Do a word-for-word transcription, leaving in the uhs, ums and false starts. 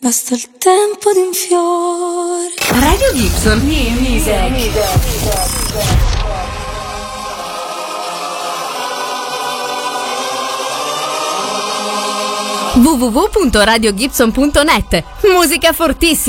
basta il tempo di un fiore. Radio Gibson Music. w w w punto radio gibson punto net. Musica fortissima.